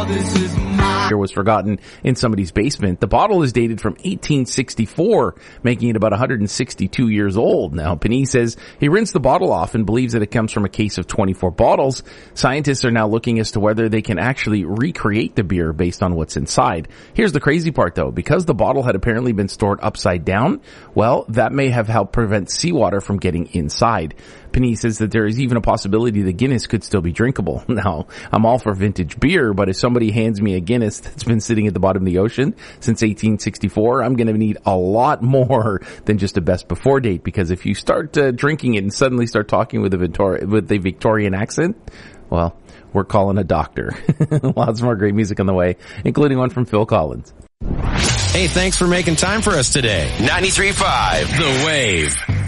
was forgotten in somebody's basement. The bottle is dated from 1864, making it about 162 years old. Now, Panisse says he rinsed the bottle off and believes that it comes from a case of 24 bottles. Scientists are now looking as to whether they can actually recreate the beer based on what's inside. Here's the crazy part, though. Because the bottle had apparently been stored upside down, well, that may have helped prevent seawater from getting inside. Panisse says that there is even a possibility the Guinness could still be drinkable. Now, I'm all for vintage beer, but if somebody hands me a Guinness that's been sitting at the bottom of the ocean since 1864, I'm going to need a lot more than just a best before date, because if you start drinking it and suddenly start talking with a Victorian accent, well, we're calling a doctor. Lots more great music on the way, including one from Phil Collins. Hey, thanks for making time for us today. 93.5 The Wave.